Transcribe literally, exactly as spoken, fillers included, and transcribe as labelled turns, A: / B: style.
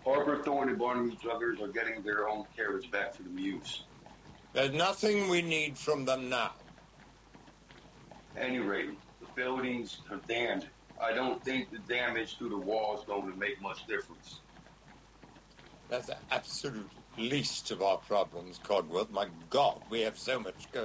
A: Harper Thorne and Barnaby Druggers are getting their own carriage back to the Mews.
B: There's nothing we need from them now.
A: At any rate, the buildings are damned. I don't think the damage to the walls is going to make much difference.
B: That's the absolute least of our problems, Codsworth. My God, we have so much going.